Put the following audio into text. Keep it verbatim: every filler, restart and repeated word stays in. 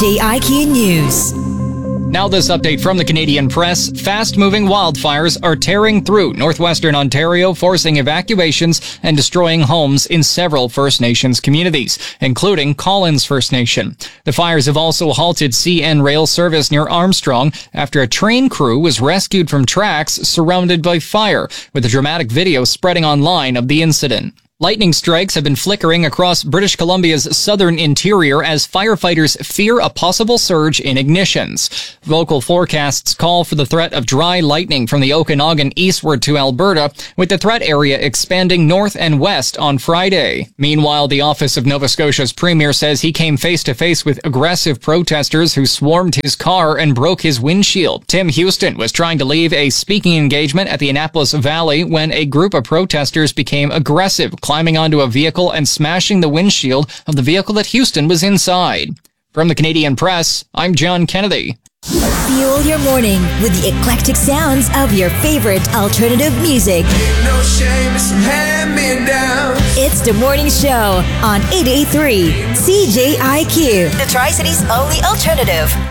J I Q News. Now this update from the Canadian Press. Fast-moving wildfires are tearing through northwestern Ontario, forcing evacuations and destroying homes in several First Nations communities, including Collins First Nation. The fires have also halted C N rail service near Armstrong after a train crew was rescued from tracks surrounded by fire, with a dramatic video spreading online of the incident. Lightning strikes have been flickering across British Columbia's southern interior as firefighters fear a possible surge in ignitions. Local forecasts call for the threat of dry lightning from the Okanagan eastward to Alberta, with the threat area expanding north and west on Friday. Meanwhile, the office of Nova Scotia's premier says he came face-to-face with aggressive protesters who swarmed his car and broke his windshield. Tim Houston was trying to leave a speaking engagement at the Annapolis Valley when a group of protesters became aggressive, climbing onto a vehicle and smashing the windshield of the vehicle that Houston was inside. From the Canadian Press, I'm John Kennedy. Fuel your morning with the eclectic sounds of your favorite alternative music. Ain't no shame, it's hand me down. It's the morning show on eight eighty-three C J I Q, the Tri-Cities only alternative.